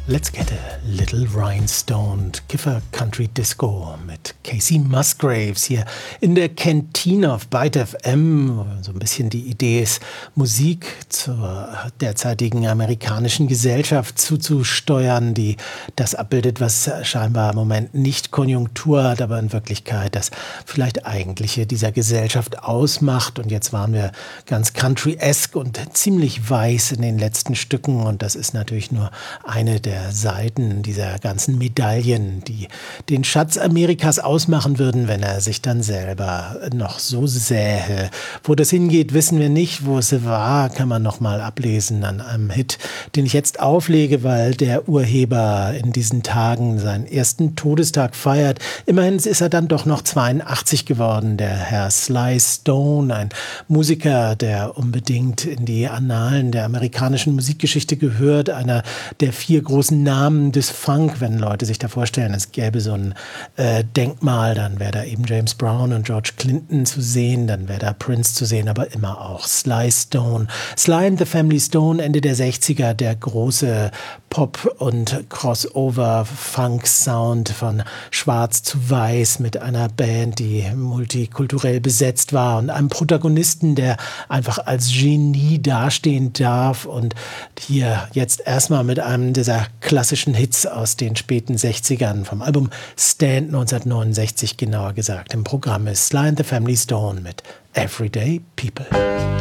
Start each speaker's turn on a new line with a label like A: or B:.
A: Let's get a little rhinestone Kiffer Country Disco mit Casey Musgraves hier in der Kantine auf Byte FM. So ein bisschen die Idee ist, Musik zur derzeitigen amerikanischen Gesellschaft zuzusteuern, die das abbildet, was scheinbar im Moment nicht Konjunktur hat, aber in Wirklichkeit das vielleicht eigentliche dieser Gesellschaft ausmacht. Und jetzt waren wir ganz country-esque und ziemlich weiß in den letzten Stücken. Und das ist natürlich nur eine der Seiten dieser ganzen Medaillen, die den Schatz Amerikas ausmachen würden, wenn er sich dann selber noch so sähe. Wo das hingeht, wissen wir nicht. Wo es war, kann man noch mal ablesen an einem Hit, den ich jetzt auflege, weil der Urheber in diesen Tagen seinen ersten Todestag feiert. Immerhin ist er dann doch noch 82 geworden, der Herr Sly Stone, ein Musiker, der unbedingt in die Annalen der amerikanischen Musikgeschichte gehört, einer der 4 großen Namen des Funk. Wenn Leute sich da vorstellen, es gäbe so ein Denkmal, dann wäre da eben James Brown und George Clinton zu sehen, dann wäre da Prince zu sehen, aber immer auch Sly Stone. Sly and the Family Stone, Ende der 60er, der große Pop- und Crossover-Funk-Sound von Schwarz zu Weiß mit einer Band, die multikulturell besetzt war und einem Protagonisten, der einfach als Genie dastehen darf und hier jetzt erstmal mit einem dieser klassischen Hits aus den späten 60ern vom Album Stand 1969 genauer gesagt im Programm ist Sly and the Family Stone mit Everyday People.